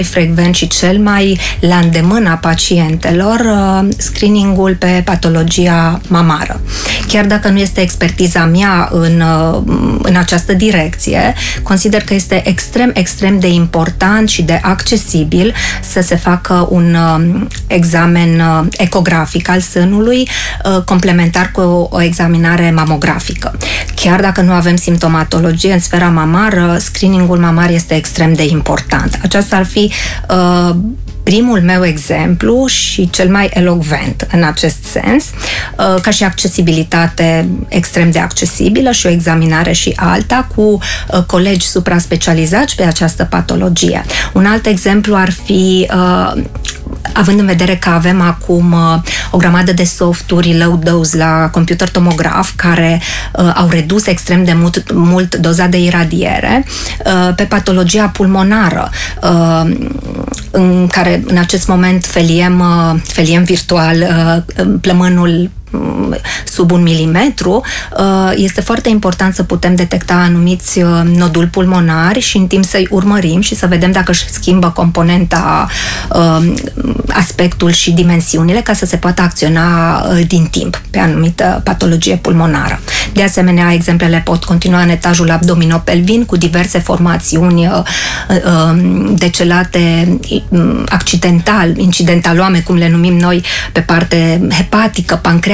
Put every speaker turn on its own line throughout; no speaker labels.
frecvent și cel mai la îndemâna pacientelor screeningul pe patologia mamară. Chiar dacă nu este expertiza mea în această direcție, consider că este extrem de important și de accesibil să se facă un examen ecografic al sânului complementar cu o examinare mamografică. Chiar dacă nu avem simptomatologie în sfera mamară, screeningul mamar este extrem de important. Aceasta ar fi primul meu exemplu și cel mai elocvent în acest sens, ca și accesibilitate extrem de accesibilă și o examinare și alta cu colegi supra-specializați pe această patologie. Un alt exemplu ar fi, având în vedere că avem acum o grămadă de softuri low dose la computer tomograf care au redus extrem de mult doza de iradiere, pe patologia pulmonară, în care în acest moment feliem virtual plămânul sub 1 milimetru, este foarte important să putem detecta anumiți noduli pulmonari și în timp să-i urmărim și să vedem dacă își schimbă componenta, aspectul și dimensiunile ca să se poată acționa din timp pe anumită patologie pulmonară. De asemenea, exemplele pot continua în etajul abdominopelvin cu diverse formațiuni decelate accidental, incidentaloame, cum le numim noi, pe parte hepatică, pancreatică,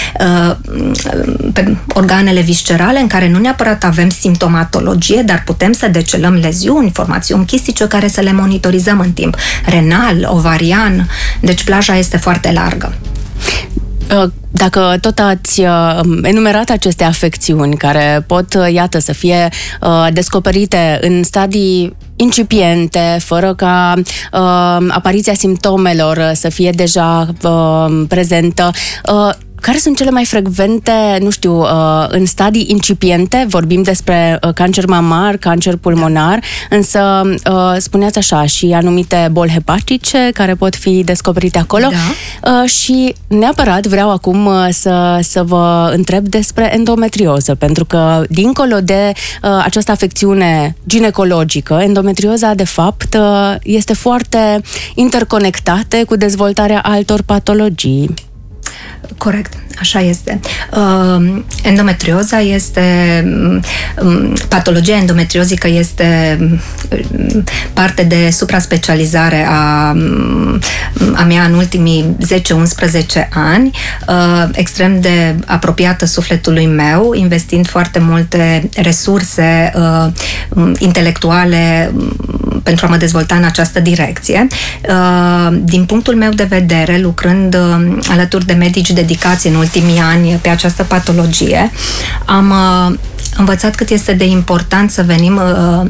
pe organele viscerale în care nu neapărat avem simptomatologie, dar putem să decelăm leziuni, formațiuni chistice care să le monitorizăm în timp. Renal, ovarian, deci plaja este foarte largă.
Dacă tot ați enumerat aceste afecțiuni care pot, iată, să fie descoperite în stadii incipiente, fără ca apariția simptomelor să fie deja prezentă, care sunt cele mai frecvente, nu știu, în stadii incipiente? Vorbim despre cancer mamar, cancer pulmonar, însă spuneați așa, și anumite boli hepatice care pot fi descoperite acolo. Da. Și neapărat vreau acum să vă întreb despre endometrioză, pentru că dincolo de această afecțiune ginecologică, endometrioza de fapt este foarte interconectată cu dezvoltarea altor patologii.
Corect, așa este. Endometrioza este, patologia endometriozică este parte de supra-specializare a mea în ultimii 10-11 ani, extrem de apropiată sufletului meu, investind foarte multe resurse intelectuale pentru a mă dezvolta în această direcție. Din punctul meu de vedere, lucrând alături de medici dedicați în ultimii ani pe această patologie, am învățat cât este de important să venim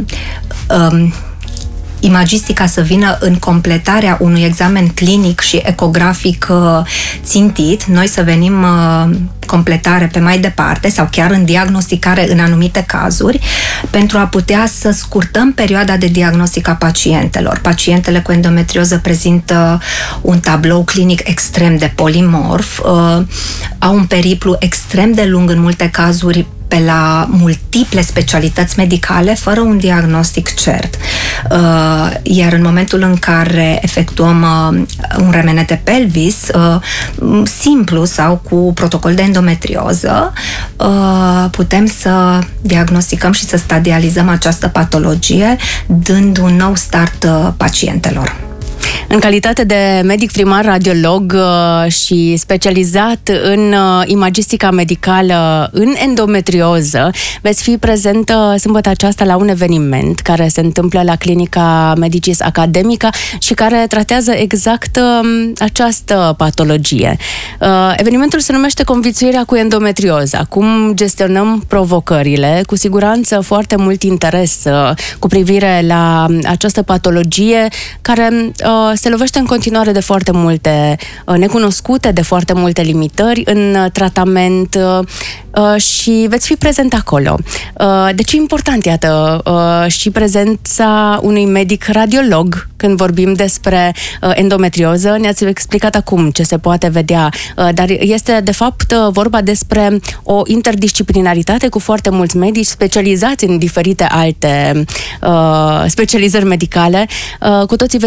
imagistica să vină în completarea unui examen clinic și ecografic țintit, noi să venim completare pe mai departe sau chiar în diagnosticare în anumite cazuri, pentru a putea să scurtăm perioada de diagnostic a pacientelor. Pacientele cu endometrioză prezintă un tablou clinic extrem de polimorf, au un periplu extrem de lung în multe cazuri pe la multiple specialități medicale, fără un diagnostic cert. Iar în momentul în care efectuăm un RMN de pelvis simplu sau cu protocol de endometrioză, putem să diagnosticăm și să stadializăm această patologie, dând un nou start pacientelor.
În calitate de medic primar radiolog și specializat în imagistica medicală în endometrioză, veți fi prezentă sâmbătă aceasta la un eveniment care se întâmplă la Clinica Medicis Academica și care tratează exact această patologie. Evenimentul se numește Conviețuirea cu endometrioza. Cum gestionăm provocările? Cu siguranță foarte mult interes cu privire la această patologie care se lovește în continuare de foarte multe necunoscute, de foarte multe limitări în tratament și veți fi prezent acolo. Deci e important, iată, și prezența unui medic radiolog când vorbim despre endometrioză. Ne-ați explicat acum ce se poate vedea, dar este de fapt vorba despre o interdisciplinaritate cu foarte mulți medici specializați în diferite alte specializări medicale. Cu toții